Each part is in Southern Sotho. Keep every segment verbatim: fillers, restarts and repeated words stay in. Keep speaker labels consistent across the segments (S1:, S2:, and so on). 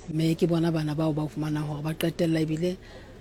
S1: me ke bona bana bao ba fumana hore ba qetella ibile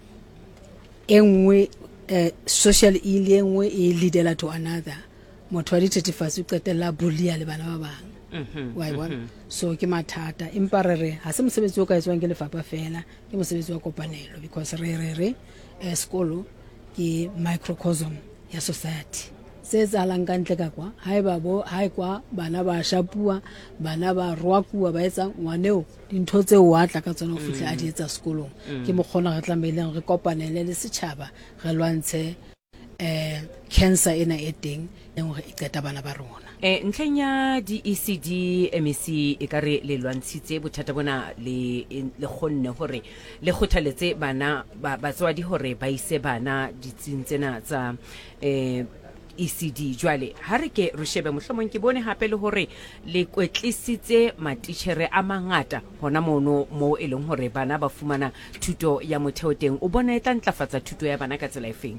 S1: engwe social ill engwe e leadela to another motho wa dithethefatsi o qetella bully le bana ba bang wa bona so ke mathata empa re re ha se mosebetsi o ka etswang ke lefapha fela ke mosebetsi wa kopanelo because re re re sekolo ke microcosm ya society se tsalang ka ntle ka kwa ha eba bo ha kwa bana ba shapua bana ba rwakua ba etsa ngwaneo dintho tse o atla ka tsona o fihla a di etsa sekolong ke mo kgona re tlameileng re kopanele le setjhaba re lwantshe eh cancer ena e teng e ngwe e qeta bana ba rona
S2: eh ntlenya di E C D M E C e ka re le lwantshitse bothata bona le le khonne hore le khothaletse bana ba batswadi hore ba ise bana ditsing tsena tsa eh E C D jwale ha re ke re shebe mohlomong ke bone hape le hore le kwetlisitse matitjhere a mangata hona mono mo e leng hore bana ba fumana thuto ya motheo teng o bona e tla ntlafatsa thuto ya bana ka tsela efeng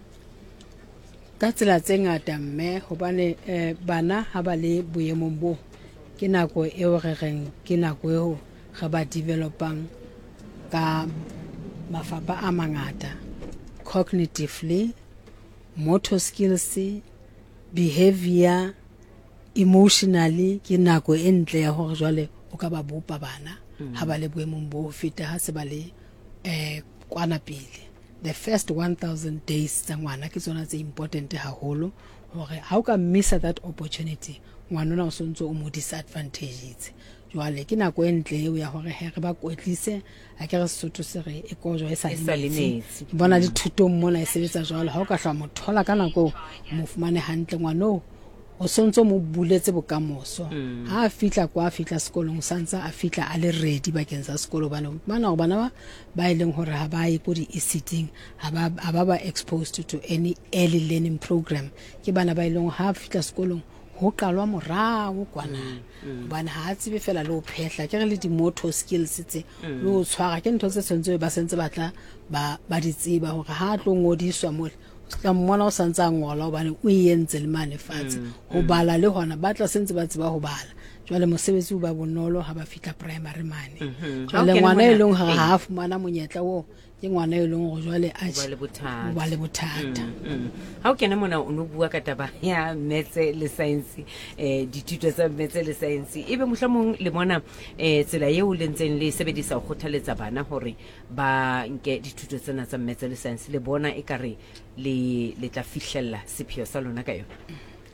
S1: ka tsela tse ngata mme hobane eh, bana ha ba le boemong bo ke nako eo re reng ke nako eo ga ba developang ka mafapa a mangata cognitively motor skills behavior emotionally ke nako e ntle ya hore jwale o ka ba bopa bana ha ba le boemong bo feta ha se ba le eh kwana pele the first one thousand days tsa ngwana ke tsona tse important haholo hore ha o ka miss that opportunity ngwana ona o sontso o mo disadvantages jwale ke nako e ntle eo ya hore he re ba kwetlise a ke re Sesotho se re e kojwa e sa limetse bona di thuto mona e sebetsa jwalo ha o ka hla mo thola ka nako mo fumane hantle ngwano o sontso mo buletse bokamoso ha a fitla kwa fitla sekolong santsa a fitla a le ready ba kenza sekolo bana bana bana ba ba ileng hore ha ba e ko di E C D ha ba ba ba exposed to any early learning program ke bana ba ileng ha fitla sekolong ho qalwa morao kwana bana ha tsebe fela le o phehla ke re le di motor skills tse le o tshwara ke ntho tse sentse ba sentse batla ba ba di tseba hore ha tlo ngodiswa mo ka mmona o santsa ngola hobane o yentse le mane fatshe ho bala le hona ba tla sentse ba tseba ho bala jwale mosebetsi o ba bonolo ha ba fitla primary mane jwale ngwana e leng ha ha fumana monyetla o ke ngwana e leng go jwale a ba le bothata
S2: ha o kena mona o no bua ka taba ya maths le science eh dithuto tsa maths le science ebe mohlomong le mona eh tsela eo le ntseng le sebedisa go kgothaletsa bana hore ba nke dithuto tsena tsa maths le science le bona e ka re le le tla fihlella sepheo sa lona ka yona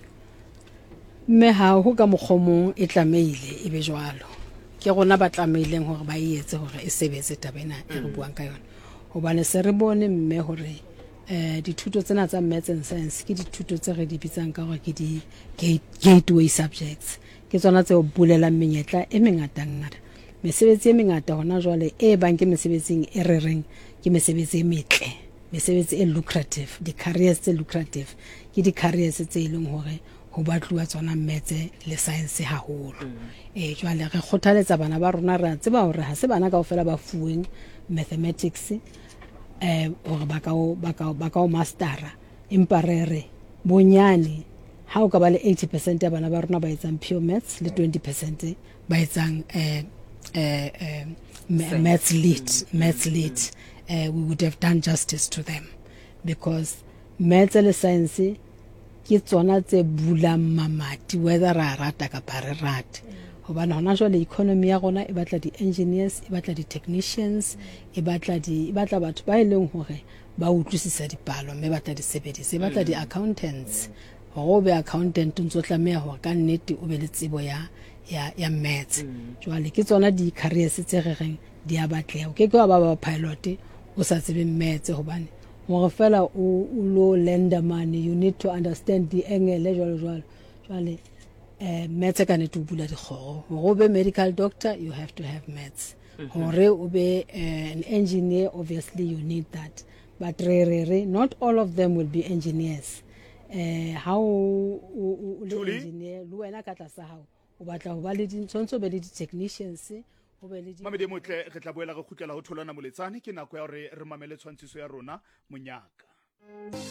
S1: me ha ho ka mogomong e tlameile e be jwalo ke gona ba tlameileng hore ba etse hore e sebetse tabena e re buang ka yona hobane se re bone mme hore eh dithuto tsena tsa maths and science ke dithuto tse re di bitsang ka hore ke di gateway subjects ke tsona tse o bulela menyetla e mengata ngata mesebetsi e mengata hona jwale e bang ke mesebetsing e re reng ke mesebetsi e metle mesebetsi e lucrative di careers tse lucrative ke di careers tse ileng hore ho batluwa tsona maths le science haholo eh jwale re kgothaletsa bana ba rona ra tseba hore ha se bana kaofela ba fuweng mathematics eh hore ba ka ba ka ba ka mastera empa re re bonyane ha o ka ba le eighty percent ya bana ba rona ba etsang pure maths le twenty percent ba etsang eh eh maths lit maths lit uh, we would have done justice to them because maths le science ke tsona tse bula mamati whether ra rata ka pare rata hobane hona jwale economy ya rona e batla di engineers e batla di technicians e batla di e batla batho ba ileng hore ba utlwisisa dipalo mme batla di sebedisa e batla di accountants ho be accountant ntso tlameha hore ka nnete o be le tsebo ya ya ya maths jwale ke tsona di careers tse re reng di a batleha o ke ke wa ba ba pilot o sa tsebe maths hobane mo fela o lo lender money you need to understand the angle jwalo jwalo jwale eh maths ka ne tu bula di kgoro go be medical doctor you have to have maths hore o be an engineer obviously you need that but re re re not all of them will be engineers eh how le engineer lo wena ka tla sa hao o batla ho ba le dintshontsho be le di technicians o be le di
S3: mamedi motle re tla boela go khutlela ho tholana moletsane ke nako ya re re mamele tshwantshiso ya rona monyaka